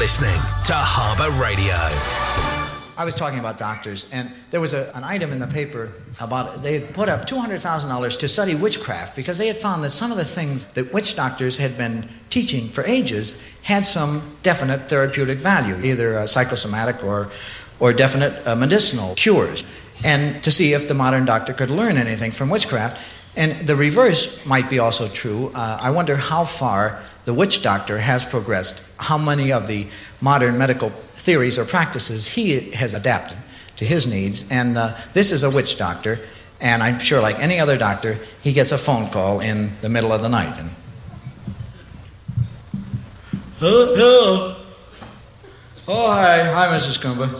listening to Harbour Radio. I was talking about doctors, and there was an item in the paper about they had put up $200,000 to study witchcraft because they had found that some of the things that witch doctors had been teaching for ages had some definite therapeutic value, either psychosomatic or definite medicinal cures, and to see if the modern doctor could learn anything from witchcraft. And the reverse might be also true. I wonder how far the witch doctor has progressed, how many of the modern medical theories or practices he has adapted to his needs. And this is a witch doctor, and I'm sure like any other doctor, he gets a phone call in the middle of the night. And hello. Oh, hi, Mrs. Kumba.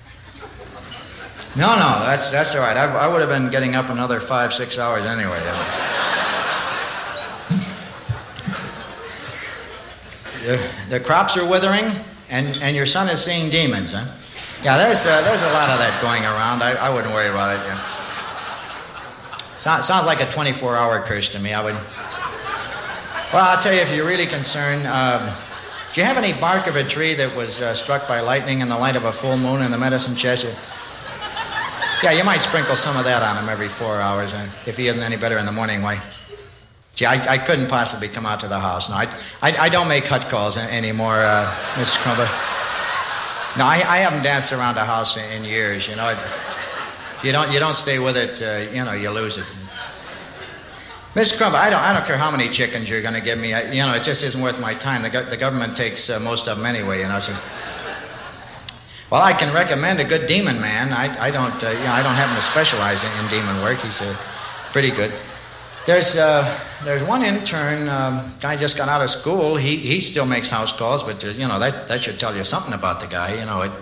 No, that's all right. I would have been getting up another 5-6 hours anyway. The crops are withering, and your son is seeing demons, huh? Yeah, there's a lot of that going around. I wouldn't worry about it. Yeah. Sounds like a 24-hour curse to me. Well, I'll tell you, if you're really concerned, do you have any bark of a tree that was struck by lightning in the light of a full moon in the medicine chest? Yeah, you might sprinkle some of that on him every 4 hours, and if he isn't any better in the morning, why? Gee, I couldn't possibly come out to the house. No, I don't make hut calls anymore, Mrs. Crumber. No, I haven't danced around the house in years. You know, if you don't stay with it, you lose it. Mrs. Crumber, I don't care how many chickens you're going to give me. It just isn't worth my time. The government takes most of them anyway. You know. So. Well, I can recommend a good demon man. I don't happen to specialize in demon work. He's pretty good. There's one intern, guy just got out of school. He still makes house calls, but that should tell you something about the guy.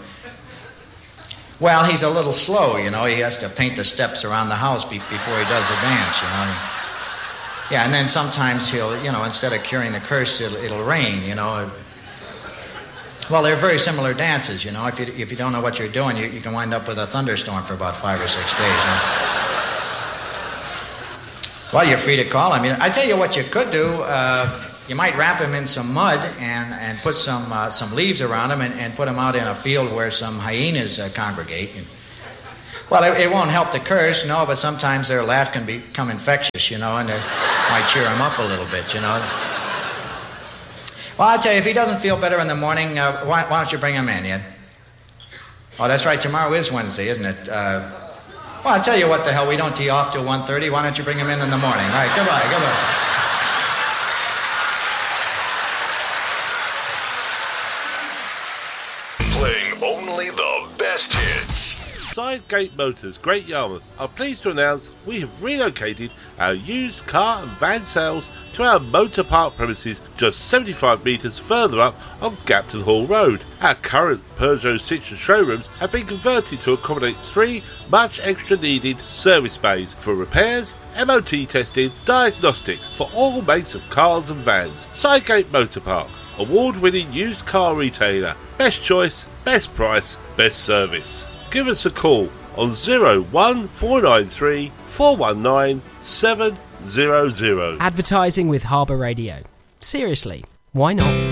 Well, he's a little slow. He has to paint the steps around the house before he does a dance. Yeah, and then sometimes he'll, instead of curing the curse, it'll rain. Well, they're very similar dances, If you don't know what you're doing, you can wind up with a thunderstorm for about 5 or 6 days. Well, you're free to call him. I tell you what you could do. You might wrap him in some mud and put some leaves around him and put him out in a field where some hyenas congregate. Well, it won't help the curse, no, but sometimes their laugh can become infectious, and it might cheer him up a little bit, Well, I'll tell you, if he doesn't feel better in the morning, why don't you bring him in, yeah? Oh, that's right, tomorrow is Wednesday, isn't it? Well, I'll tell you what the hell, we don't tee off till 1:30. Why don't you bring him in the morning? All right, goodbye. Playing only the best hits. Sidegate Motors, Great Yarmouth, are pleased to announce we have relocated our used car and van sales to our motor park premises just 75 metres further up on Gapton Hall Road. Our current Peugeot Citroën showrooms have been converted to accommodate 3 much extra needed service bays for repairs, MOT testing, diagnostics for all makes of cars and vans. Sidegate Motor Park, award-winning used car retailer. Best choice, best price, best service. Give us a call on 01493 419 700. Advertising with Harbour Radio. Seriously, why not?